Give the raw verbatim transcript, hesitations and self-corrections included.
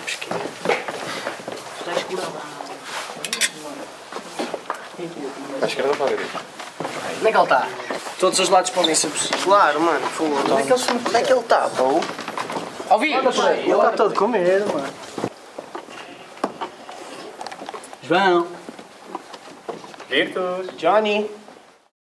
pesquisa. Está escuro. À esquerda ou para a direita? Onde é que ele está? Todos os lados podem ser possíveis. Claro, mano, fogo. Onde é que ele, onde é que ele está, pô? Ouvi! Ele está todo com medo, mano. João! Virtus! Johnny.